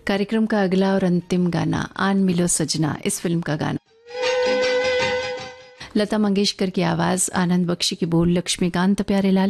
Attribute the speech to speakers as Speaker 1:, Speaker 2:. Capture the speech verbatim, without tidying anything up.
Speaker 1: कार्यक्रम का अगला और अंतिम गाना आन मिलो सजना, इस फिल्म का गाना। लता मंगेशकर की आवाज, आनंद बख्शी की बोल, लक्ष्मीकांत प्यारेलाल